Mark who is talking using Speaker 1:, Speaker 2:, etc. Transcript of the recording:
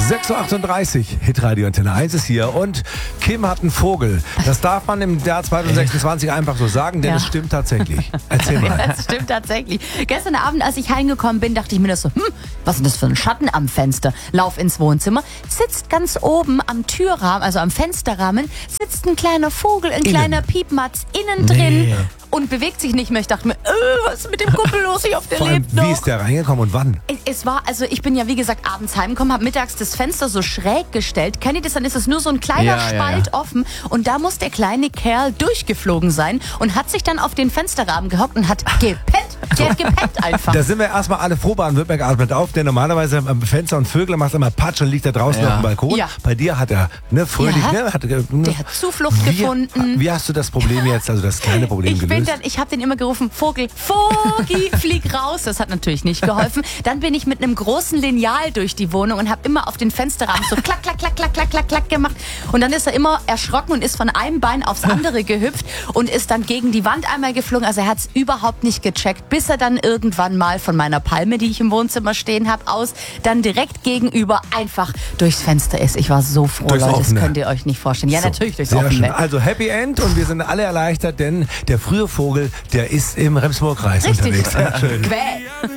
Speaker 1: 6.38 Uhr, Hitradio Antenne 1 ist hier und Kim hat einen Vogel. Das darf man im Jahr 2026 einfach so sagen, denn es stimmt tatsächlich. Erzähl mal.
Speaker 2: Ja, das stimmt tatsächlich. Gestern Abend, als ich heimgekommen bin, dachte ich mir das so, was ist das für ein Schatten am Fenster? Lauf ins Wohnzimmer, sitzt ganz oben am Türrahmen, also am Fensterrahmen, sitzt ein kleiner Vogel, ein kleiner Piepmatz innen drin. Und bewegt sich nicht mehr. Ich dachte mir, was ist mit dem Kumpel los? Ich hoffe, der
Speaker 1: Vor allem,
Speaker 2: lebt noch.
Speaker 1: wie ist der reingekommen und wann?
Speaker 2: Es war, also ich bin ja wie gesagt abends heimgekommen, habe mittags das Fenster so schräg gestellt. Kennt ihr das? Dann ist es nur so ein kleiner Spalt offen. Und da muss der kleine Kerl durchgeflogen sein und hat sich dann auf den Fensterrahmen gehockt und hat gepennt. Der hat gepennt einfach.
Speaker 1: Da sind wir erstmal alle froh, Baden-Württemberg atmet auf, denn normalerweise am Fenster und Vögel macht immer Patsch und liegt da draußen auf dem Balkon.
Speaker 2: Ja.
Speaker 1: Bei dir hat er fröhlich,
Speaker 2: Ja. Der hat Zuflucht gefunden.
Speaker 1: Wie hast du das Problem jetzt, also das kleine Problem gelöst?
Speaker 2: Ich habe den immer gerufen, Vogel, Vogi, flieg raus. Das hat natürlich nicht geholfen. Dann bin ich mit einem großen Lineal durch die Wohnung und habe immer auf den Fensterrahmen so klack, klack, klack, klack, klack, klack, klack gemacht. Und dann ist er immer erschrocken und ist von einem Bein aufs andere gehüpft und ist dann gegen die Wand einmal geflogen. Also er hat es überhaupt nicht gecheckt, bis er dann irgendwann mal von meiner Palme, die ich im Wohnzimmer stehen habe, aus, dann direkt gegenüber einfach durchs Fenster ist. Ich war so froh,
Speaker 1: Durchs
Speaker 2: Leute, das
Speaker 1: Offene.
Speaker 2: könnt ihr euch nicht vorstellen. Ja,
Speaker 1: So,
Speaker 2: natürlich durchs
Speaker 1: sehr schön.
Speaker 2: Offene.
Speaker 1: Also Happy End und wir sind alle erleichtert, denn der frühe Vogel, der ist im Remsburg-Kreis
Speaker 2: Richtig.
Speaker 1: unterwegs. Sehr schön.
Speaker 2: Quäl.